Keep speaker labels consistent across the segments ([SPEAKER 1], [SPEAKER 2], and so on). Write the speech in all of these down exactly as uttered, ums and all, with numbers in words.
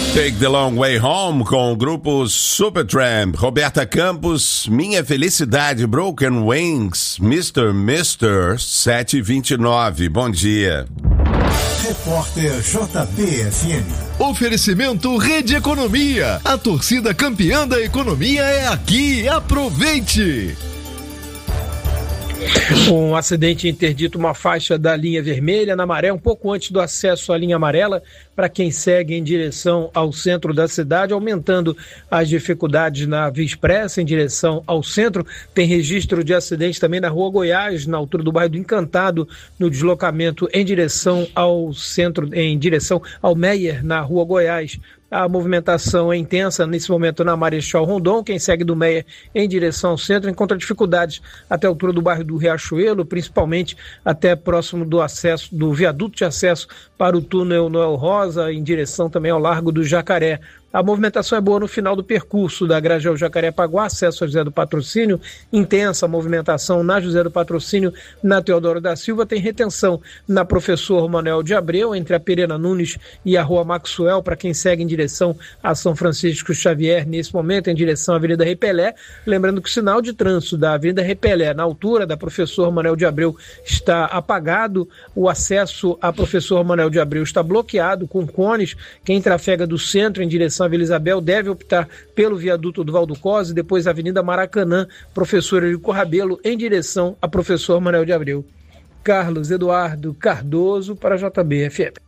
[SPEAKER 1] Take the Long Way Home com o grupo Supertramp. Roberta Campos, Minha Felicidade, Broken Wings, mister mister sete e vinte e nove. Bom dia.
[SPEAKER 2] Repórter J B F M.
[SPEAKER 3] Oferecimento Rede Economia. A torcida campeã da economia é aqui. Aproveite!
[SPEAKER 4] Um acidente interdita uma faixa da linha vermelha na Maré, um pouco antes do acesso à linha amarela, para quem segue em direção ao centro da cidade, aumentando as dificuldades na Via Expressa em direção ao centro. Tem registro de acidente também na Rua Goiás, na altura do bairro do Encantado, no deslocamento em direção ao centro, em direção ao Meier, na Rua Goiás. A movimentação é intensa nesse momento na Marechal Rondon. Quem segue do Meier em direção ao centro encontra dificuldades até a altura do bairro do Riachuelo, principalmente até próximo do acesso, do viaduto de acesso para o túnel Noel Rosa, em direção também ao Largo do Jacaré. A movimentação é boa no final do percurso da Grajaú Jacarepaguá, acesso a José do Patrocínio, intensa movimentação na José do Patrocínio, na Teodoro da Silva, tem retenção na Professor Manuel de Abreu, entre a Pereira Nunes e a Rua Maxwell, para quem segue em direção a São Francisco Xavier, nesse momento em direção à Avenida Repelé. Lembrando que o sinal de trânsito da Avenida Repelé, na altura da Professor Manuel de Abreu, está apagado, o acesso à Professor Manuel de Abreu está bloqueado com cones. Quem trafega do centro em direção a Vila Isabel deve optar pelo viaduto do Valdo Cosi, depois a Avenida Maracanã, Professor Eurico Rabelo, em direção a Professor Manuel de Abreu. Carlos Eduardo Cardoso para J B F M.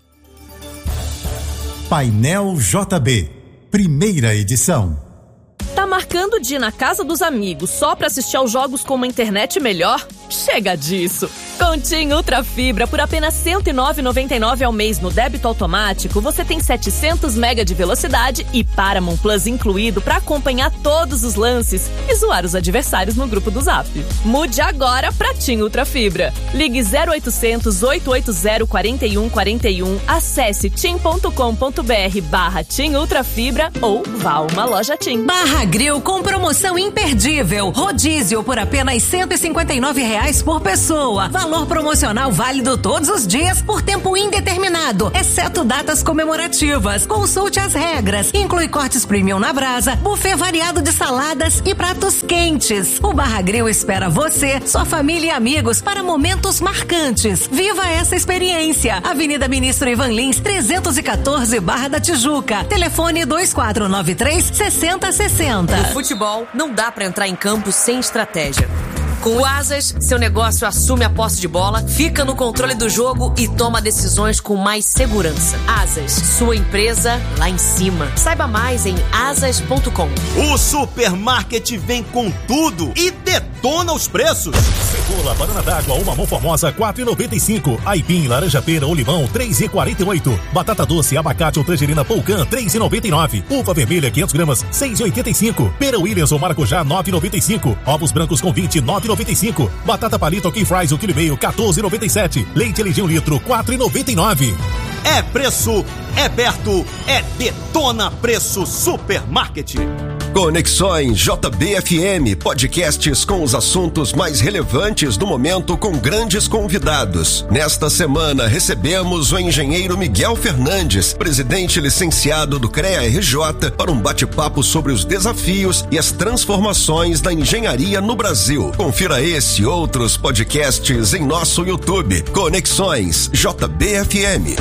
[SPEAKER 2] Painel J B, primeira edição.
[SPEAKER 5] Tá marcando de ir na casa dos amigos só pra assistir aos jogos com uma internet melhor? Chega disso! Com TIM Ultra Fibra, por apenas cento e nove reais e noventa e nove centavos ao mês no débito automático, você tem setecentos megabytes de velocidade e Paramount Plus incluído pra acompanhar todos os lances e zoar os adversários no grupo do Zap. Mude agora pra TIM Ultra Fibra. Ligue zero oitocentos, oito oito zero, quatro um quatro um, acesse tim ponto com ponto br barra TIM Ultra Fibra ou vá a uma loja TIM.
[SPEAKER 6] Barra Grill com promoção imperdível. Rodízio por apenas cento e cinquenta e nove reais por pessoa. Valor promocional válido todos os dias por tempo indeterminado, exceto datas comemorativas. Consulte as regras. Inclui cortes premium na brasa, buffet variado de saladas e pratos quentes. O Barra Grill espera você, sua família e amigos para momentos marcantes. Viva essa experiência. Avenida Ministro Ivan Lins, trezentos e quatorze, Barra da Tijuca. Telefone dois quatro nove três, seis zero seis zero.
[SPEAKER 7] No futebol, não dá pra entrar em campo sem estratégia. Com o Asas, seu negócio assume a posse de bola, fica no controle do jogo e toma decisões com mais segurança. Asas, sua empresa lá em cima. Saiba mais em asas ponto com.
[SPEAKER 8] O Supermarket vem com tudo e detona os preços.
[SPEAKER 9] Cebola, banana d'água ou mamão formosa, quatro reais e noventa e cinco centavos. Aipim, laranja pera ou limão, três reais e quarenta e oito centavos. Batata doce, abacate ou tangerina Polcan, três reais e noventa e nove centavos. Uva vermelha, quinhentas gramas, seis reais e oitenta e cinco centavos. Pera Williams ou maracujá, nove reais e noventa e cinco centavos. Ovos brancos com vinte, nove reais e noventa e cinco centavos. Batata palito ou Fries, o quilo e meio, quatorze reais e noventa e sete centavos. Leite L G um litro, quatro reais e noventa e nove centavos.
[SPEAKER 8] É preço, é perto, é Detona Preço Supermarket.
[SPEAKER 10] Conexões J B F M, podcasts com os assuntos mais relevantes do momento com grandes convidados. Nesta semana recebemos o engenheiro Miguel Fernandes, presidente licenciado do CREA R J, para um bate-papo sobre os desafios e as transformações da engenharia no Brasil. Confira esse e outros podcasts em nosso YouTube. Conexões J B F M.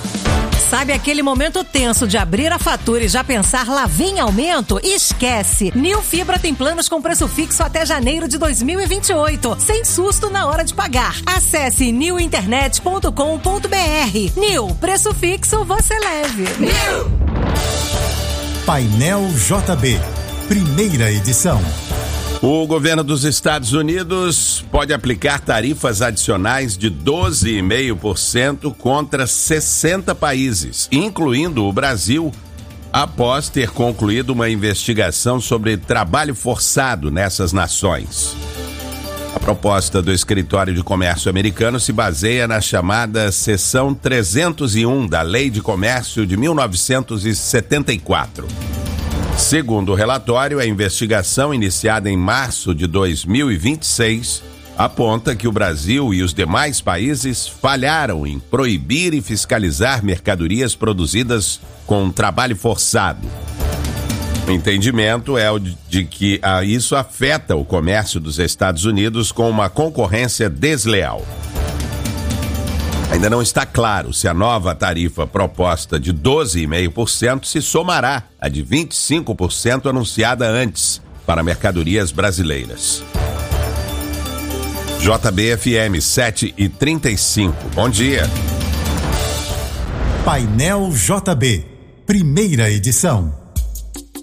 [SPEAKER 6] Sabe aquele momento tenso de abrir a fatura e já pensar lá vem aumento? Esquece! Nil Fibra tem planos com preço fixo até janeiro de dois mil e vinte e oito, sem susto na hora de pagar. Acesse nil internet ponto com ponto br. Nil, preço fixo você leve. Nil!
[SPEAKER 2] Painel J B, primeira edição.
[SPEAKER 1] O governo dos Estados Unidos pode aplicar tarifas adicionais de doze vírgula cinco por cento contra sessenta países, incluindo o Brasil, após ter concluído uma investigação sobre trabalho forçado nessas nações. A proposta do Escritório de Comércio americano se baseia na chamada Seção trezentos e um da Lei de Comércio de mil novecentos e setenta e quatro. Segundo o relatório, a investigação iniciada em março de dois mil e vinte e seis aponta que o Brasil e os demais países falharam em proibir e fiscalizar mercadorias produzidas com trabalho forçado. O entendimento é o de que isso afeta o comércio dos Estados Unidos com uma concorrência desleal. Ainda não está claro se a nova tarifa proposta de doze vírgula cinco por cento se somará à de vinte e cinco por cento anunciada antes para mercadorias brasileiras. J B F M sete e trinta e cinco. Bom dia.
[SPEAKER 2] Painel J B, primeira edição.